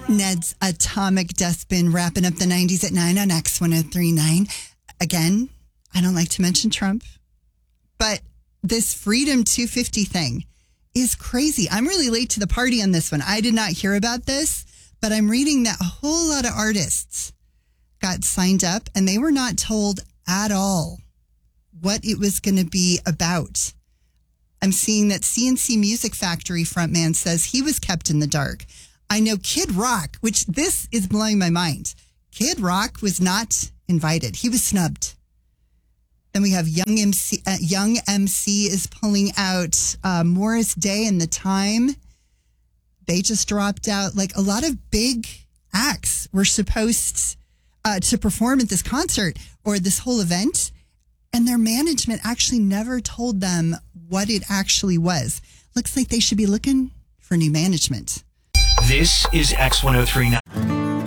Ned's Atomic Dustbin wrapping up the 90s at 9 on X1039. Again, I don't like to mention Trump, but this Freedom 250 thing is crazy. I'm really late to the party on this one. I did not hear about this, but I'm reading that a whole lot of artists got signed up and they were not told at all what it was going to be about. I'm seeing that CNC Music Factory frontman says he was kept in the dark. I know Kid Rock, which this is blowing my mind. Kid Rock was not invited. He was snubbed. Then we have Young MC is pulling out. Morris Day and The Time. They just dropped out. Like a lot of big acts were supposed to perform at this concert or this whole event. And their management actually never told them what it actually was. Looks like they should be looking for new management. This is X1039.